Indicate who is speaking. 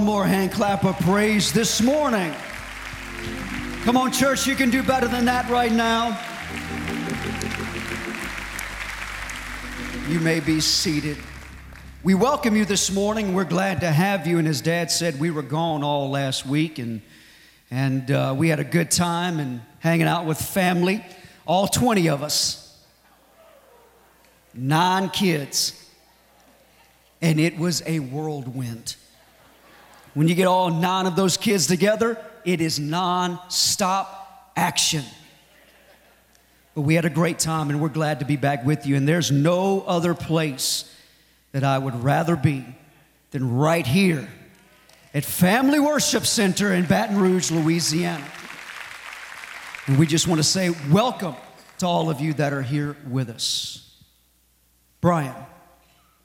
Speaker 1: More hand clap of praise this morning. Come on, church, you can do better than that right now. You may be seated. We welcome you this morning. We're glad to have you. And as Dad said, we were gone all last week, and we had a good time and hanging out with family. All 20 of us, 9 kids, and it was a whirlwind. When you get all 9 of those kids together, it is non-stop action. But we had a great time, and we're glad to be back with you. And there's no other place that I would rather be than right here at Family Worship Center in Baton Rouge, Louisiana. And we just want to say welcome to all of you that are here with us. Brian.